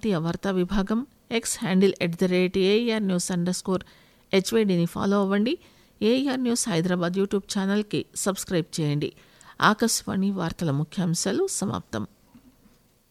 ప్రాంతీయ వార్తా విభాగం ఎక్స్ హ్యాండిల్ @AIR News_HYDని ఫాలో అవ్వండి. AIR న్యూస్ హైదరాబాద్ యూట్యూబ్ ఛానల్కి సబ్స్క్రైబ్ చేయండి. ఆకాశవాణి వార్తల ముఖ్యాంశాలు సమాప్తం.